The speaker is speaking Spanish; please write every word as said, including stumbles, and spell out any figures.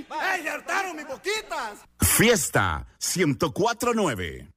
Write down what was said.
¡Ey, se hartaron mis boquitas! Fiesta ciento cuatro nueve.